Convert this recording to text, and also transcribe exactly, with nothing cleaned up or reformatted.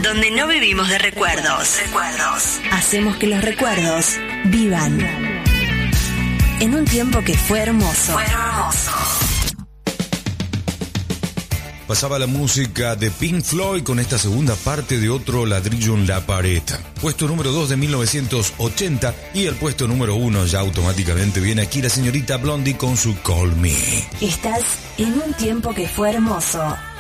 donde no vivimos de recuerdos. Recuerdos. Hacemos que los recuerdos vivan. En un tiempo que fue hermoso. Fue hermoso. Pasaba la música de Pink Floyd con esta segunda parte de Otro ladrillo en la pared. Puesto número dos de mil novecientos ochenta y el puesto número uno ya automáticamente viene aquí la señorita Blondie con su Call Me. Estás en un tiempo que fue hermoso.